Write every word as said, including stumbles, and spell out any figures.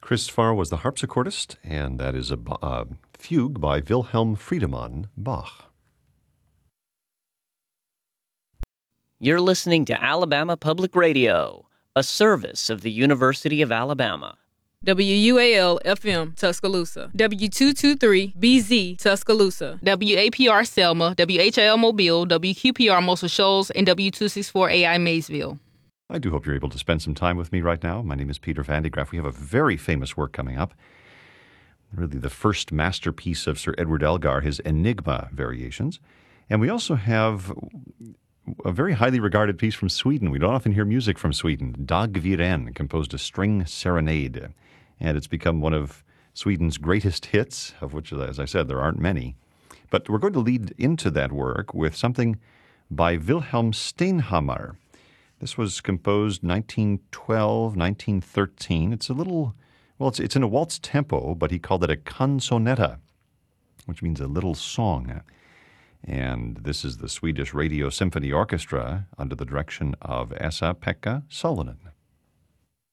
Chris Farr was the harpsichordist, and that is a uh, fugue by Wilhelm Friedemann Bach. You're listening to Alabama Public Radio, a service of the University of Alabama. W U A L F M Tuscaloosa, W two twenty-three B Z Tuscaloosa, W A P R Selma, W H L Mobile, W Q P R Muscle Shoals, and W two sixty-four A I Maysville. I do hope you're able to spend some time with me right now. My name is Peter Van de Graaff. We have a very famous work coming up. Really the first masterpiece of Sir Edward Elgar, his Enigma variations. And we also have a very highly regarded piece from Sweden. We don't often hear music from Sweden. Dag Viren composed a string serenade. And it's become one of Sweden's greatest hits, of which, as I said, there aren't many. But we're going to lead into that work with something by Wilhelm Steinhammar. This was composed nineteen twelve, nineteen thirteen. It's a little, well, it's, it's in a waltz tempo, but he called it a canzonetta, which means a little song. And this is the Swedish Radio Symphony Orchestra under the direction of Esa-Pekka Salonen.